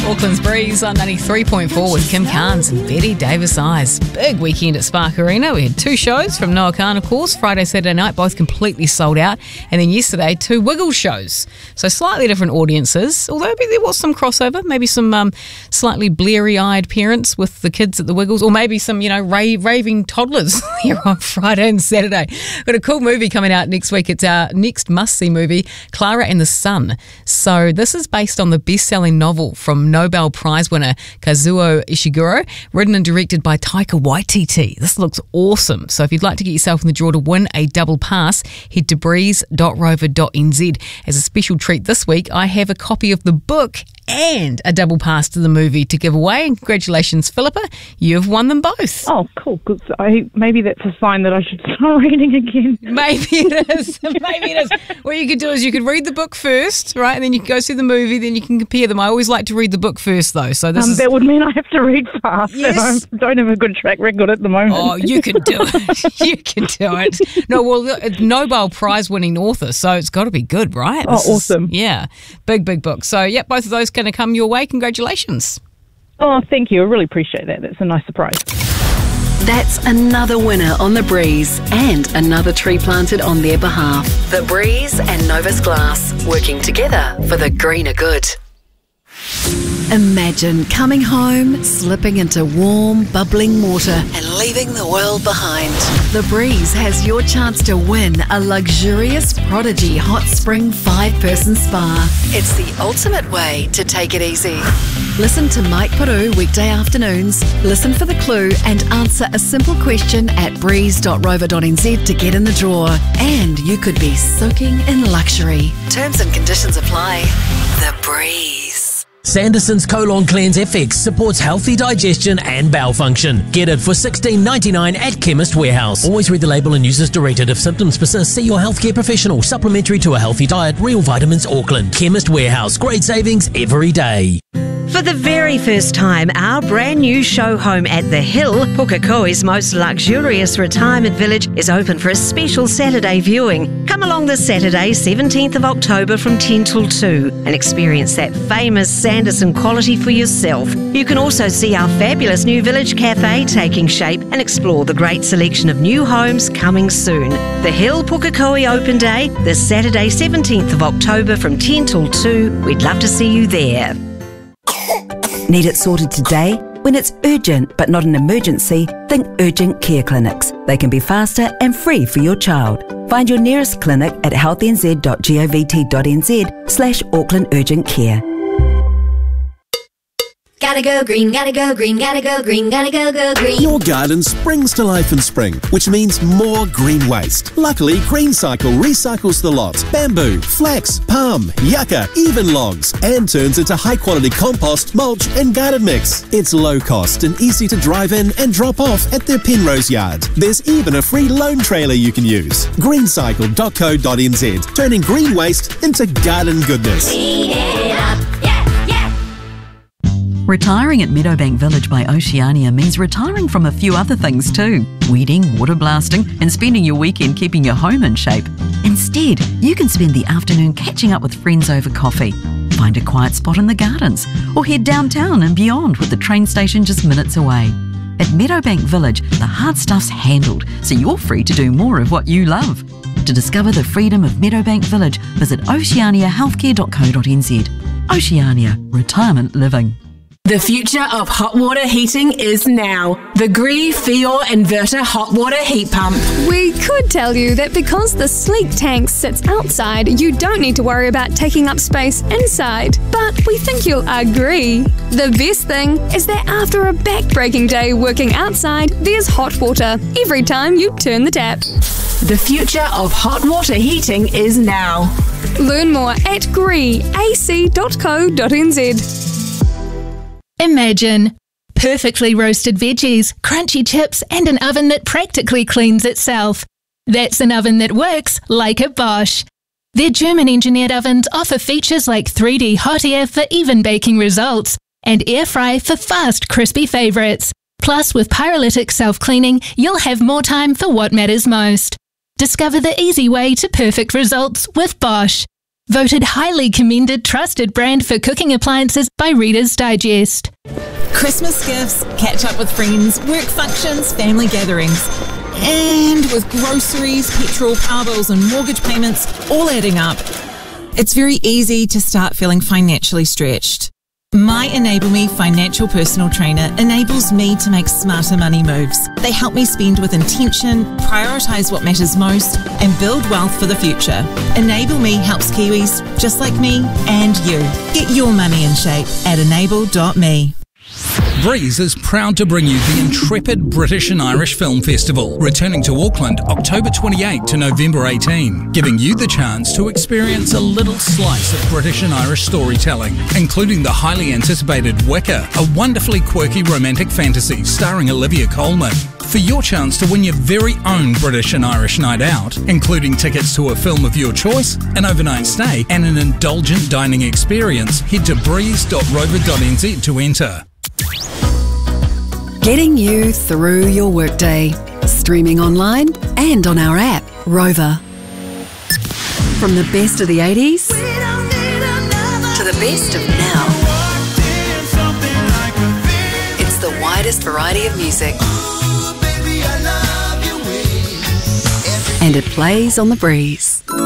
Auckland's Breeze on 93.4 with Kim Carnes and Betty Davis Eyes. Big weekend at Spark Arena. We had 2 shows from Noah Khan, of course, Friday, Saturday night, both completely sold out. And then yesterday, 2 Wiggles shows. So slightly different audiences, although there was some crossover, maybe some slightly bleary-eyed parents with the kids at the Wiggles, or maybe some, raving toddlers here on Friday and Saturday. Got a cool movie coming out next week. It's our next must-see movie, Clara and the Sun. So this is based on the best-selling novel from Nobel Prize winner Kazuo Ishiguro, written and directed by Taika Waititi. This looks awesome. So if you'd like to get yourself in the draw to win a double pass, head to breeze.rover.nz. As a special treat this week, I have a copy of the book and a double pass to the movie to give away. Congratulations, Philippa. You've won them both. Oh, cool. Good. Maybe that's a sign that I should start reading again. Maybe it is. Maybe it is. What you could do is you could read the book first, right? And then you can go see the movie, then you can compare them. I always like to read the book first, though. So that would mean I have to read fast. Yes. And I don't have a good track record at the moment. Oh, you can do it. You can do it. No, well, Nobel Prize winning author, so it's got to be good, right? Awesome. Yeah. Big book. So, yeah, both of those going to come your way. Congratulations. Oh, thank you. I really appreciate that. That's a nice surprise. That's another winner on The Breeze and another tree planted on their behalf. The Breeze and Novus Glass, working together for the greener good. Imagine coming home, slipping into warm, bubbling water and leaving the world behind. The Breeze has your chance to win a luxurious Prodigy Hot Spring 5-person spa. It's the ultimate way to take it easy. Listen to Mike Peru weekday afternoons, listen for the clue and answer a simple question at breeze.rover.nz to get in the draw. And you could be soaking in luxury. Terms and conditions apply. The Breeze. Sanderson's Colon Cleanse FX supports healthy digestion and bowel function. Get it for $16.99 at Chemist Warehouse. Always read the label and use as directed. If symptoms persist, see your healthcare professional. Supplementary to a healthy diet, Real Vitamins Auckland. Chemist Warehouse. Great savings every day. For the very first time, our brand new show home at The Hill, Pukekohe's most luxurious retirement village, is open for a special Saturday viewing. Come along this Saturday, 17th of October from 10 till 2 and experience that famous Sanderson quality for yourself. You can also see our fabulous new village cafe taking shape and explore the great selection of new homes coming soon. The Hill Pukekohe Open Day, this Saturday, 17th of October from 10 till 2. We'd love to see you there. Need it sorted today? When it's urgent but not an emergency, think Urgent Care Clinics. They can be faster and free for your child. Find your nearest clinic at healthnz.govt.nz/Auckland Urgent Care. Gotta go green, gotta go green, gotta go green, gotta go green. Your garden springs to life in spring, which means more green waste. Luckily, GreenCycle recycles the lot. Bamboo, flax, palm, yucca, even logs, and turns into high-quality compost, mulch, and garden mix. It's low cost and easy to drive in and drop off at their Penrose yard. There's even a free loan trailer you can use. greencycle.co.nz, turning green waste into garden goodness. Clean it up, yeah. Retiring at Meadowbank Village by Oceania means retiring from a few other things too. Weeding, water blasting, and spending your weekend keeping your home in shape. Instead, you can spend the afternoon catching up with friends over coffee. Find a quiet spot in the gardens, or head downtown and beyond with the train station just minutes away. At Meadowbank Village, the hard stuff's handled, so you're free to do more of what you love. To discover the freedom of Meadowbank Village, visit oceaniahealthcare.co.nz. Oceania, retirement living. The future of hot water heating is now. The Gree Fior Inverter Hot Water Heat Pump. We could tell you that because the sleek tank sits outside, you don't need to worry about taking up space inside. But we think you'll agree. The best thing is that after a back-breaking day working outside, there's hot water every time you turn the tap. The future of hot water heating is now. Learn more at greeac.co.nz. Imagine perfectly roasted veggies, crunchy chips, and an oven that practically cleans itself. That's an oven that works like a Bosch. Their German-engineered ovens offer features like 3D hot air for even baking results and air fry for fast, crispy favourites. Plus, with pyrolytic self-cleaning, you'll have more time for what matters most. Discover the easy way to perfect results with Bosch. Voted highly commended trusted brand for cooking appliances by Reader's Digest. Christmas gifts, catch up with friends, work functions, family gatherings. And with groceries, petrol, power bills and mortgage payments all adding up, it's very easy to start feeling financially stretched. My Enable Me financial personal trainer enables me to make smarter money moves. They help me spend with intention, prioritise what matters most, and build wealth for the future. Enable Me helps Kiwis just like me and you. Get your money in shape at enable.me. Breeze is proud to bring you the intrepid British and Irish Film Festival, returning to Auckland October 28 to November 18, giving you the chance to experience a little slice of British and Irish storytelling, including the highly anticipated Wicker, a wonderfully quirky romantic fantasy starring Olivia Colman. For your chance to win your very own British and Irish night out, including tickets to a film of your choice, an overnight stay and an indulgent dining experience, head to breeze.rover.nz to enter. Getting you through your workday. Streaming online and on our app, Rover. From the best of the 80s to the best of now. It's the widest variety of music. And it plays on the Breeze.